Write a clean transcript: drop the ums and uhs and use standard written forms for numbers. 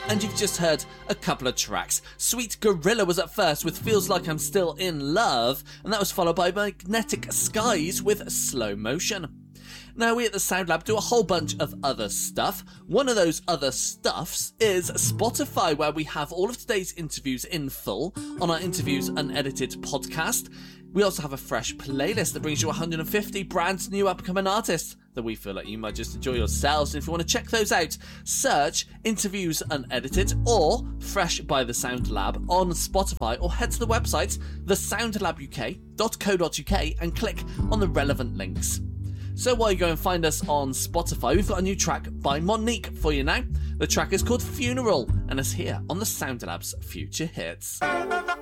And you've just heard a couple of tracks. Sweet Gorilla was at first with Feels Like I'm Still in Love, and that was followed by Magnetic Skies with Slow Motion. Now, we at the Sound Lab do a whole bunch of other stuff. One of those other stuffs is Spotify, where we have all of today's interviews in full on our Interviews Unedited podcast. We also have a fresh playlist that brings you 150 brand new upcoming artists that we feel like you might just enjoy yourselves. And if you want to check those out, search Interviews Unedited or Fresh by the Sound Lab on Spotify, or head to the website thesoundlabuk.co.uk and click on the relevant links. So while you go and find us on Spotify, we've got a new track by Monique for you now. The track is called Funeral and is here on the Sound Lab's Future Hits.